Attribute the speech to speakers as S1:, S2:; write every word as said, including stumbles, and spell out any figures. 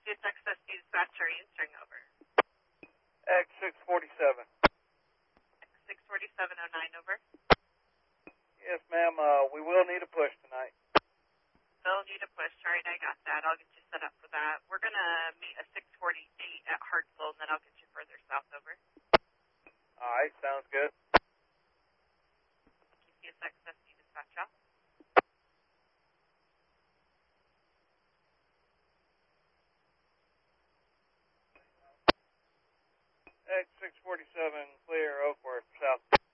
S1: C S X S D dispatcher answering over.
S2: X six forty-seven.
S1: X six forty-seven oh nine over.
S2: Yes, ma'am. Uh, we will need a push tonight.
S1: They'll need a push. All right, I got that. I'll get you set up for that. We're going to meet a six forty-eight at Hartsville, and then I'll get you further south over.
S2: All right, sounds good.
S1: C S X S D dispatch out.
S2: X six forty-seven, clear, Oakworth, south.